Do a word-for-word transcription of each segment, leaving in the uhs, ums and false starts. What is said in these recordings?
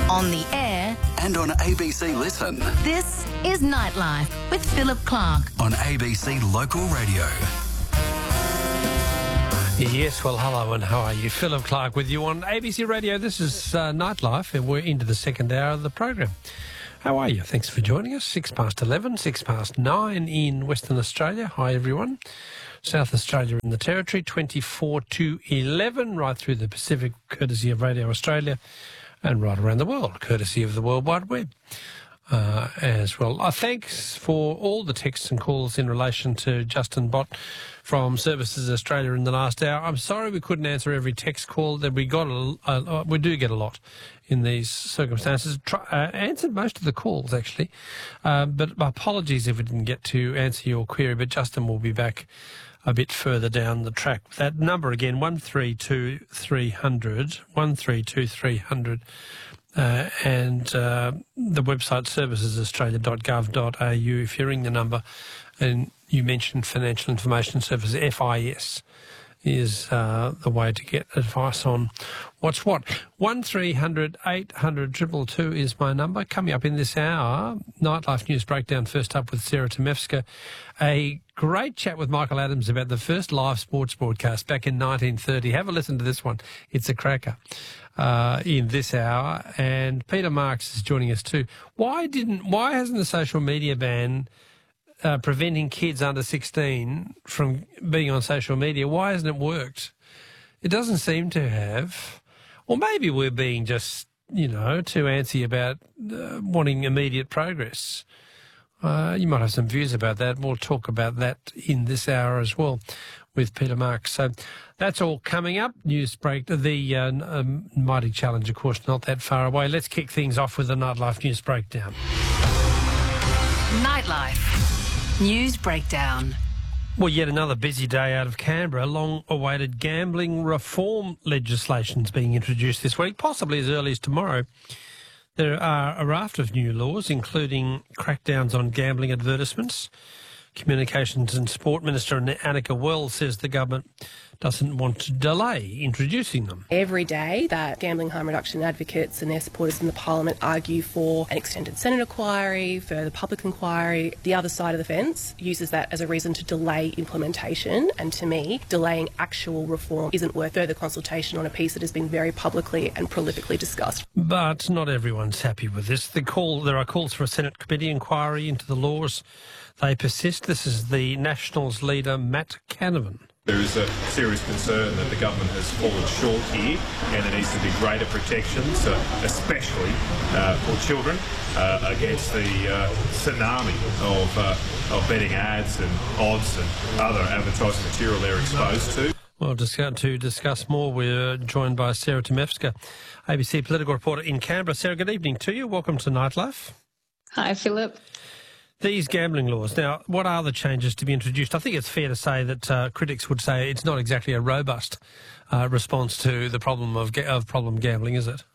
on the air, and on A B C Listen. This is Nightlife with Philip Clark on A B C Local Radio. Yes, well, hello and how are you? Philip Clark with you on A B C Radio. This is uh, Nightlife, and we're into the second hour of the program. How are you? Thanks for joining us. Six past eleven, six past nine in Western Australia. Hi, everyone. South Australia and the Territory, twenty-four to eleven, right through the Pacific, courtesy of Radio Australia, and right around the world, courtesy of the World Wide Web. Uh, as well. Uh, thanks for all the texts and calls in relation to Justin Bott from Services Australia in the last hour. I'm sorry we couldn't answer every text call that we got. A, a, we do get a lot in these circumstances. Try, uh, answered most of the calls, actually. Uh, but my apologies if we didn't get to answer your query, but Justin will be back a bit further down the track. That number again, one three two three hundred, one three two three hundred. Uh, and uh, the website services australia dot gov dot a u. If you ring the number and you mention Financial Information Services, F I S, is uh, the way to get advice on what's what. one three hundred eight hundred two two two is my number. Coming up in this hour, Nightlife News Breakdown, first up with Sarah Temevska. A great chat with Michael Adams about the first live sports broadcast back in nineteen thirty. Have a listen to this one. It's a cracker. Uh, in this hour, and Peter Marks is joining us too. Why didn't? Why hasn't the social media ban uh, preventing kids under sixteen from being on social media? Why hasn't it worked? It doesn't seem to have. Or maybe we're being just, you know, too antsy about uh, wanting immediate progress. Uh, you might have some views about that. We'll talk about that in this hour as well with Peter Marks. So that's all coming up. News break. The uh, um, Mighty Challenge, of course, not that far away. Let's kick things off with the Nightlife News Breakdown. Nightlife News Breakdown. Well, yet another busy day out of Canberra. Long-awaited gambling reform legislation is being introduced this week, possibly as early as tomorrow. There are a raft of new laws, including crackdowns on gambling advertisements. Communications and Sport Minister Annika Wells says the government doesn't want to delay introducing them. Every day that gambling harm reduction advocates and their supporters in the parliament argue for an extended Senate inquiry, further public inquiry, the other side of the fence uses that as a reason to delay implementation. And to me, delaying actual reform isn't worth further consultation on a piece that has been very publicly and prolifically discussed. But not everyone's happy with this. The call, there are calls for a Senate committee inquiry into the laws. They persist. This is the Nationals leader, Matt Canavan. There is a serious concern that the government has fallen short here, and there needs to be greater protections, uh, especially uh, for children, uh, against the uh, tsunami of, uh, of betting ads and odds and other advertising material they're exposed to. Well, to discuss more, we're joined by Sarah Temevska, A B C political reporter in Canberra. Sarah, good evening to you. Welcome to Nightlife. Hi, Philip. These gambling laws, now, what are the changes to be introduced? I think it's fair to say that uh, critics would say it's not exactly a robust uh, response to the problem of, ga- of problem gambling, is it?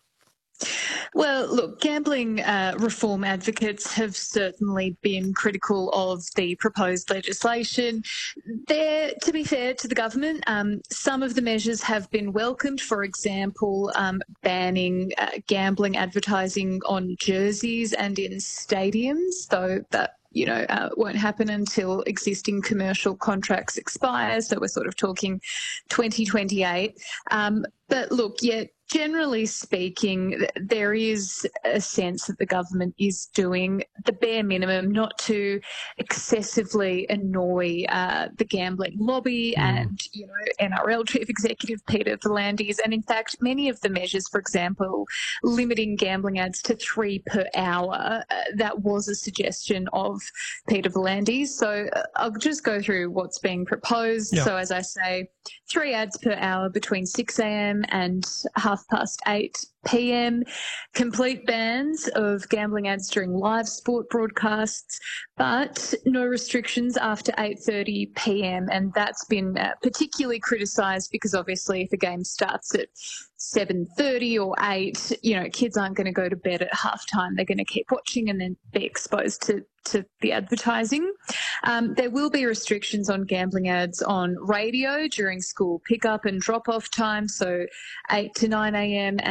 Well, look, gambling uh, reform advocates have certainly been critical of the proposed legislation. There, to be fair to the government, um, some of the measures have been welcomed. For example, um, banning uh, gambling advertising on jerseys and in stadiums, though that you know, uh, won't happen until existing commercial contracts expire. So we're sort of talking twenty twenty-eight. Um, but look, yet generally speaking, there is a sense that the government is doing the bare minimum not to excessively annoy uh, the gambling lobby mm. and, you know, N R L Chief Executive Peter V'landys. And in fact, many of the measures, for example, limiting gambling ads to three per hour, uh, that was a suggestion of Peter V'landys. So uh, I'll just go through what's being proposed. Yeah. So as I say, three ads per hour between six a.m. and half past eight p m, complete bans of gambling ads during live sport broadcasts, but no restrictions after eight thirty p m, and that's been uh, particularly criticised because obviously if a game starts at seven thirty or eight, you know, kids aren't going to go to bed at halftime. They're going to keep watching and then be exposed to to the advertising. Um, there will be restrictions on gambling ads on radio during school pick-up and drop-off time, so eight to nine a m and three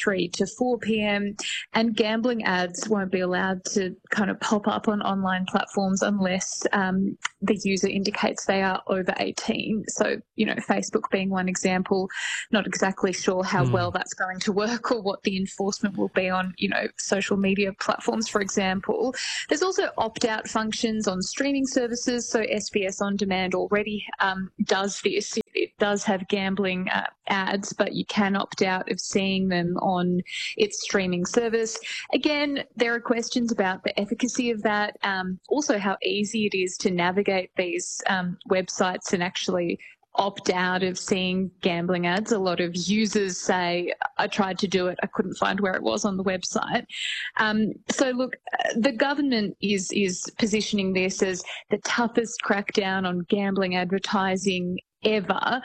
three to four p.m, and gambling ads won't be allowed to kind of pop up on online platforms unless um, the user indicates they are over eighteen. So, you know, Facebook being one example, not exactly sure how mm. well that's going to work or what the enforcement will be on, you know, social media platforms, for example. There's also opt-out functions on streaming services. So S B S On Demand already um, does this. It does have gambling uh, ads, but you can opt out of seeing them on its streaming service. Again, there are questions about the efficacy of that, um, also how easy it is to navigate these um, websites and actually opt out of seeing gambling ads. A lot of users say, I tried to do it, I couldn't find where it was on the website. Um, so look, the government is is positioning this as the toughest crackdown on gambling advertising ever.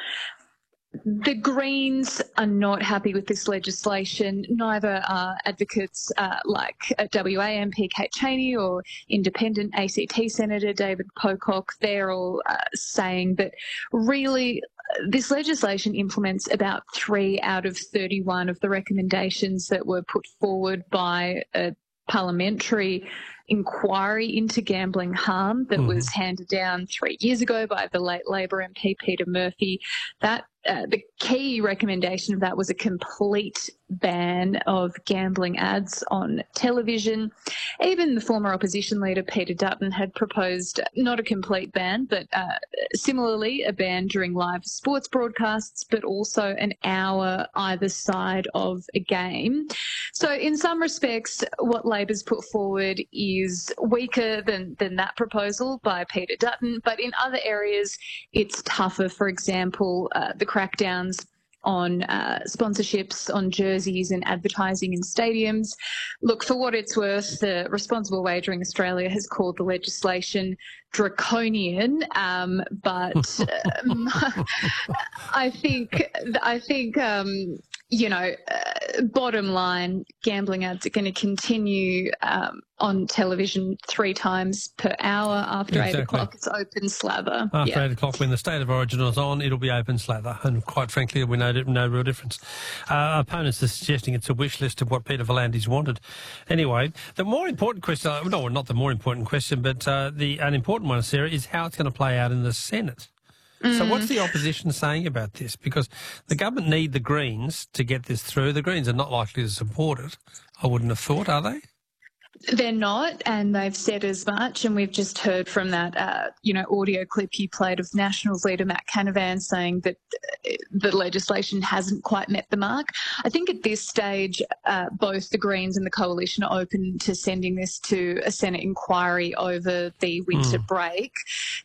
The Greens are not happy with this legislation. Neither are advocates uh, like W A M P Kate Chaney or independent A C T Senator David Pocock. They're all uh, saying that really this legislation implements about three out of thirty-one of the recommendations that were put forward by a parliamentary inquiry into gambling harm that mm. was handed down three years ago by the late Labor M P Peter Murphy. That uh, the key recommendation of that was a complete ban of gambling ads on television. Even the former opposition leader Peter Dutton had proposed not a complete ban, but uh, similarly a ban during live sports broadcasts, but also an hour either side of a game. So in some respects, what Labor's put forward is weaker than, than that proposal by Peter Dutton, but in other areas it's tougher. For example, uh, the crackdowns on uh, sponsorships, on jerseys and advertising in stadiums. Look, for what it's worth, the Responsible Wagering Australia has called the legislation draconian, um, but um, I think, I think um, you know, uh, bottom line, gambling ads are going to continue um, on television three times per hour after exactly. eight o'clock. It's open slather. After yeah. eight o'clock, when the State of Origin is on, it'll be open slather. And quite frankly, there'll be no, no real difference. Uh, opponents are suggesting it's a wish list of what Peter V'landys wanted. Anyway, the more important question, no, not the more important question, but uh, the an important one, Sarah, is how it's going to play out in the Senate. So what's the opposition saying about this? Because the government need the Greens to get this through. The Greens are not likely to support it, I wouldn't have thought, are they? They're not, and they've said as much, and we've just heard from that, uh, you know, audio clip you played of Nationals leader Matt Canavan saying that the legislation hasn't quite met the mark. I think at this stage, uh, both the Greens and the Coalition are open to sending this to a Senate inquiry over the winter mm. break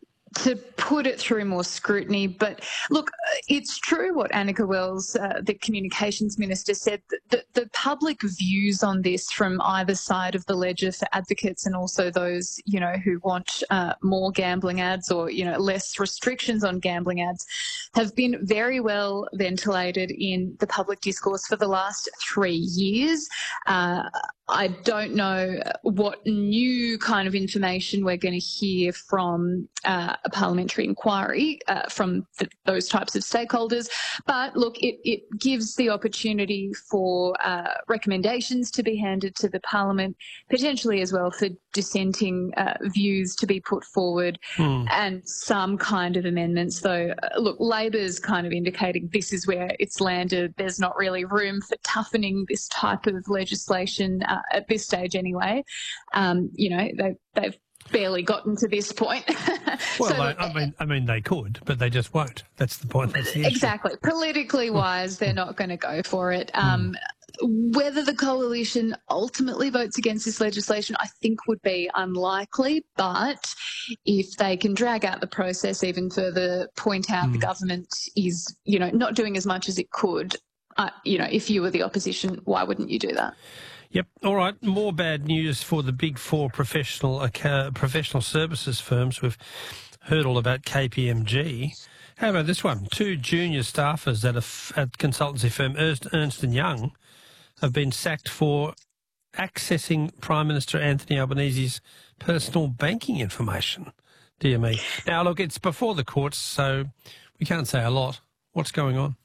to put it through more scrutiny. But look, it's true what Annika Wells, uh, the communications minister, said, that the, the public views on this from either side of the ledger for advocates and also those, you know, who want uh, more gambling ads or, you know, less restrictions on gambling ads have been very well ventilated in the public discourse for the last three years. Uh, I don't know what new kind of information we're going to hear from uh, a parliamentary inquiry uh, from the, those types of stakeholders. But look, it, it gives the opportunity for uh, recommendations to be handed to the Parliament, potentially as well for dissenting uh, views to be put forward hmm. and some kind of amendments. Though, uh, look, Labor's kind of indicating this is where it's landed. There's not really room for toughening this type of legislation uh, at this stage anyway. Um, you know, they've, they've barely gotten to this point. Well, so, they, I mean, I mean, they could, but they just won't. That's the point. That's the issue. Exactly. Politically wise, they're not going to go for it. Um, mm. Whether the coalition ultimately votes against this legislation, I think would be unlikely. But if they can drag out the process even further, point out mm. the government is, you know, not doing as much as it could, uh, you know, if you were the opposition, why wouldn't you do that? Yep. All right. More bad news for the big four professional uh, professional services firms. We've heard all about K P M G. How about this one? Two junior staffers at a f- at consultancy firm Ernst, Ernst and Young have been sacked for accessing Prime Minister Anthony Albanese's personal banking information. Dear me. Now, look, it's before the courts, so we can't say a lot. What's going on?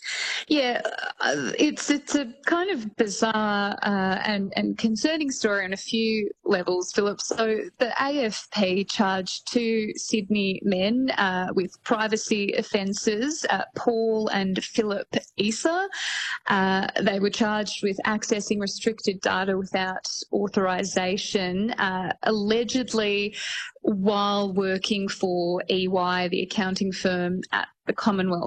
Yeah, uh, it's it's a kind of bizarre uh, and, and concerning story on a few levels, Philip. So the A F P charged two Sydney men uh, with privacy offences, uh, Paul and Philip Issa. Uh, they were charged with accessing restricted data without authorisation, uh, allegedly while working for E Y, the accounting firm at the Commonwealth